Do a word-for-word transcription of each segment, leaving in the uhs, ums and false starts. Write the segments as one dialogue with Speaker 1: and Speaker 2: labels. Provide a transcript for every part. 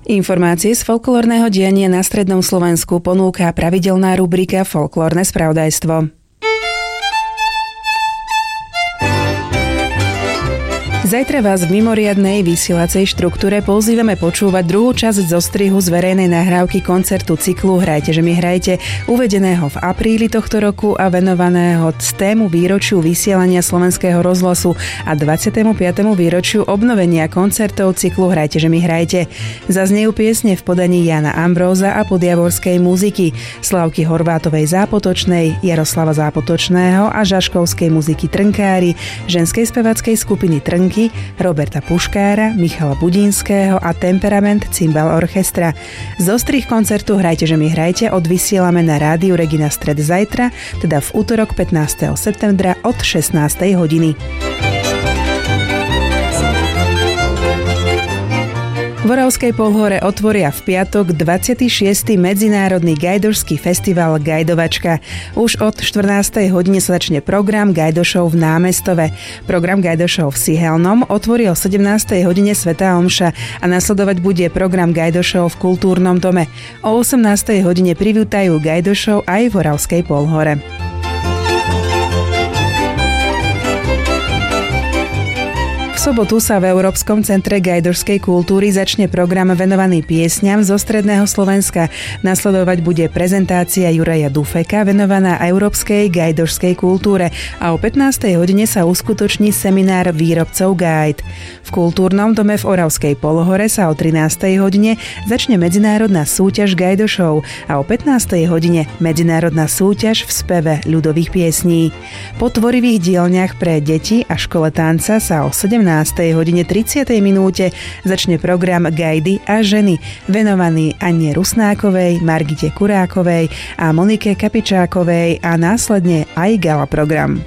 Speaker 1: Informácie z folklórneho diania na strednom Slovensku ponúka pravidelná rubrika Folklórne spravodajstvo. Zajtra vás v mimoriadnej vysielacej štruktúre pozývame počúvať druhú časť zostrihu z verejnej nahrávky koncertu cyklu Hrajte, že mi hrajte, uvedeného v apríli tohto roku a venovaného z tému výročiu vysielania Slovenského rozhlasu a dvadsiatemu piatemu výročiu obnovenia koncertov cyklu Hrajte, že mi hrajte. Zaznejú piesne v podaní Jana Ambróza a podjavorskej muziky, Slavky Horvátovej Zápotočnej, Jaroslava Zápotočného a žaškovskej muziky Trnkári, ženskej spevackej skupiny Trnky, Roberta Puškára, Michala Budínského a Temperament Cimbal Orchestra. Z ostrých koncertu Hrajte, že mi hrajte odvysielame na rádiu Regina Stred zajtra, teda v útorok pätnásteho septembra od šestnástej hodiny. V Oravskej Polhore otvoria v piatok dvadsiaty šiesty Medzinárodný gajdošský festival Gajdovačka. Už od štrnástej hodine sa začne program Gajdošov v Námestove. Program Gajdošov v Sihelnom otvorí o sedemnástej hodine svätá omša a nasledovať bude program Gajdošov v Kultúrnom dome. O osemnástej hodine privítajú Gajdošov aj v Oravskej Polhore. V sobotu sa v Európskom centre gajdošskej kultúry začne program venovaný piesňam zo stredného Slovenska. Nasledovať bude prezentácia Juraja Dufeka venovaná európskej gajdošskej kultúre a o pätnástej hodine sa uskutoční seminár výrobcov gajd. V Kultúrnom dome v Oravskej Polhore sa o trinástej hodine začne medzinárodná súťaž gajdošov a o pätnástej hodine medzinárodná súťaž v speve ľudových piesní. Po tvorivých dielňach pre deti a škole tanca sa o sedemnástej hodine tridsiatej minúte začne program Gajdy a ženy, venovaný Anne Rusnákovej, Margite Kurákovej a Monike Kapičákovej a následne aj gala program.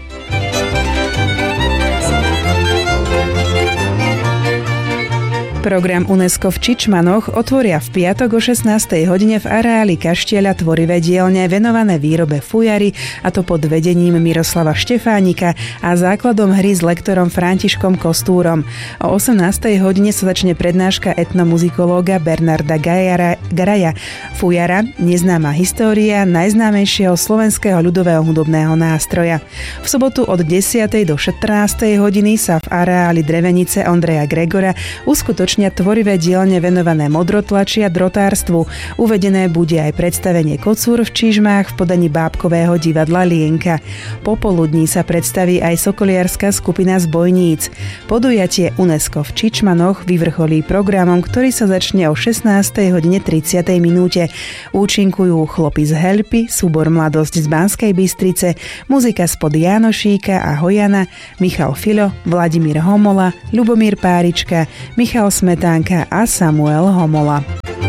Speaker 1: Program UNESCO v Čičmanoch otvoria v piatok o šestnástej hodine v areáli Kaštieľa tvorivé dielne venované výrobe fujary, a to pod vedením Miroslava Štefánika a základom hry s lektorom Františkom Kostúrom. O osemnástej hodine sa začne prednáška etnomuzikológa Bernarda Gajara, Garaja Fujara, neznáma história najznámejšieho slovenského ľudového hudobného nástroja. V sobotu od desiatej do štrnástej hodiny sa v areáli Drevenice Ondreja Gregora uskutoční tvorivé dielne venované modrotlači a drotárstvu. Uvedené bude aj predstavenie Kocúr v Čižmách v podaní bábkového divadla Lienka. Popoludní sa predstaví aj sokoliarská skupina z Bojníc. Podujatie UNESCO v Čičmanoch vyvrcholí programom, ktorý sa začne o šestnástej hodine tridsiatej minúte. Účinkujú Chlopi z Helpy, súbor Mladosť z Banskej Bystrice, muzika spod Jánošíka a Hojana, Michal Filo, Vladimír Homola, Ľubomír Párička, Michal Smetánka a Samuel Homola.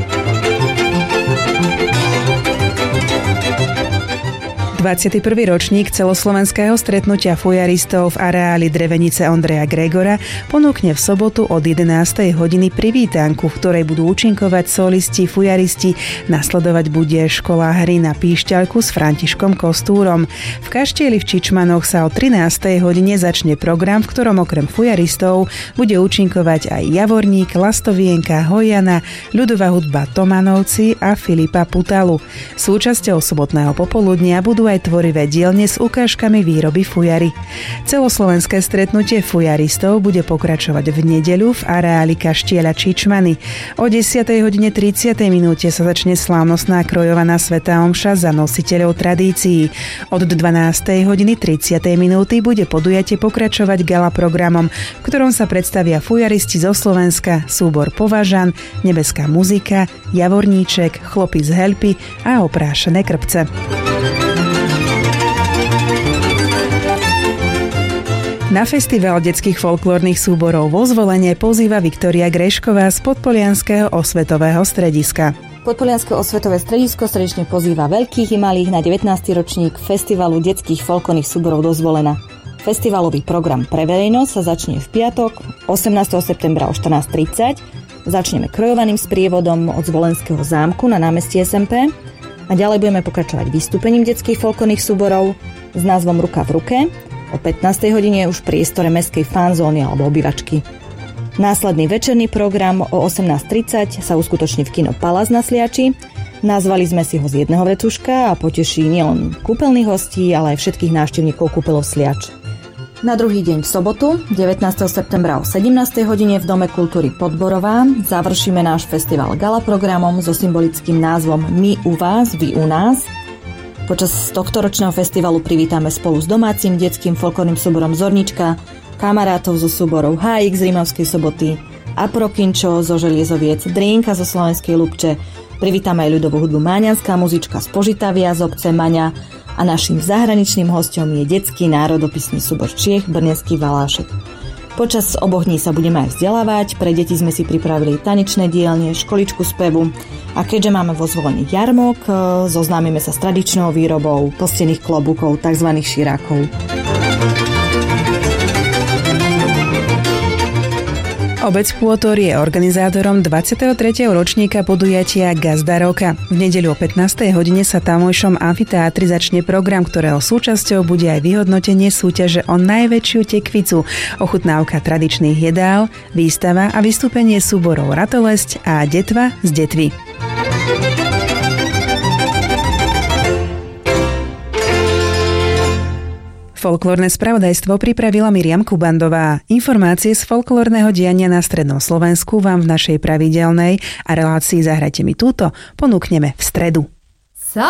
Speaker 1: dvadsiaty prvý ročník celoslovenského stretnutia fujaristov v areáli Drevenice Ondreja Gregora ponúkne v sobotu od jedenástej hodiny privítánku, v ktorej budú účinkovať solisti, fujaristi. Nasledovať bude škola hry na píšťalku s Františkom Kostúrom. V Kaštieli v Čičmanoch sa o trinástej hodine začne program, v ktorom okrem fujaristov bude účinkovať aj Javorník, Lastovienka, Hojana, ľudová hudba Tomanovci a Filipa Putalu. Súčasťou sobotného popoludnia budú aj tvorivé dielne s ukážkami výroby fujary. Celoslovenské stretnutie fujaristov bude pokračovať v nedeľu v areáli Kaštieľa Čičmany. O desiatej hodine tridsiatej minúte sa začne slávnostná krojovaná svätá omša za nositeľov tradícií. Od dvanástej hodiny tridsiatej minúty bude podujatie pokračovať gala programom, v ktorom sa predstavia fujaristi zo Slovenska, súbor Považan, Nebeská muzika, Javorníček, Chlopi z Helpy a Oprášené krpce. Na festival detských folklórnych súborov vo Zvolenie pozýva Viktória Grešková z Podpolianskeho osvetového strediska.
Speaker 2: Podpolianske osvetové stredisko srdečne pozýva veľkých i malých na devätnásty ročník Festivalu detských folklórnych súborov do Zvolena. Festivalový program pre verejnosť sa začne v piatok osemnásteho septembra o štrnásť tridsať. Začneme krojovaným sprievodom od Zvolenského zámku na námestí es em pé a ďalej budeme pokračovať vystúpením detských folklórnych súborov s názvom Ruka v ruke. O pätnástej hodine už v priestore mestskej fanzóny alebo obývačky. Následný večerný program o osemnásť tridsať sa uskutoční v kino Palác na Sliači. Nazvali sme si ho z jedného vrecuška a poteší nielen kúpeľných hostí, ale aj všetkých návštevníkov kúpeľov Sliač. Na druhý deň v sobotu, devätnásteho septembra o sedemnástej hodine v Dome kultúry Podborová završíme náš festival gala programom so symbolickým názvom My u vás, vy u nás. Počas tohtoročného festivalu privítame spolu s domácim detským folklórnym súborom Zornička kamarátov zo súborov há iks z Rímavskej Soboty, Aprokinčo zo Želiezoviec, Drinka zo Slovenskej Lupče, privítame aj ľudovú hudbu Máňanská muzička z Požitavia z obce Maňa a naším zahraničným hosťom je detský národopisný súbor Čiech Brnenský Valášek. Počas oboch dní sa budeme aj vzdelávať, pre deti sme si pripravili tanečné dielne, školičku spevu a keďže máme vo Zvolení jarmok, zoznámime sa s tradičnou výrobou postených klobúkov, tzv. Širákov.
Speaker 1: Obec Pôtor je organizátorom dvadsiateho tretieho ročníka podujatia Gazda roka. V nedeľu o pätnástej hodine sa tamojšom amfiteátri začne program, ktorého súčasťou bude aj vyhodnotenie súťaže o najväčšiu tekvicu, ochutnávka tradičných jedál, výstava a vystúpenie súborov Ratolesť a Detva z Detvy. Folklórne spravodajstvo pripravila Miriam Kubandová. Informácie z folklórneho diania na strednom Slovensku vám v našej pravidelnej a relácii Zahrajte mi túto ponúkneme v stredu.